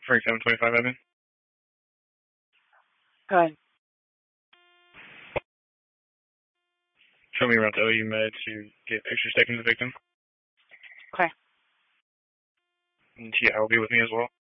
Frank 725 admin. Go ahead. Show me around to OU Med to get pictures taken of the victim. Okay. And TI will be with me as well.